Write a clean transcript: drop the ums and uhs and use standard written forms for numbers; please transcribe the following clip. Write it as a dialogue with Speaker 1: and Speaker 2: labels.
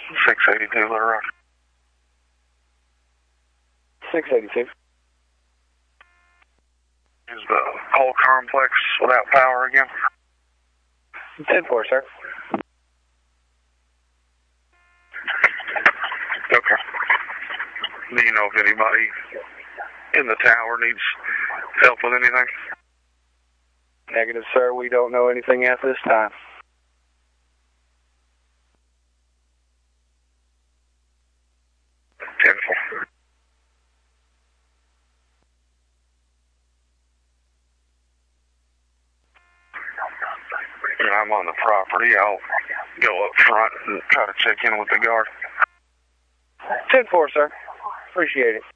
Speaker 1: 682, Little Rock.
Speaker 2: 682.
Speaker 1: Is the whole complex without power again?
Speaker 2: 10-4, sir.
Speaker 1: Okay. Do you know if anybody in the tower needs help with anything?
Speaker 2: Negative, sir. We don't know anything at this time.
Speaker 1: I'm on the property. I'll go up front and try to check in with the guard.
Speaker 2: 10-4, sir. Appreciate it.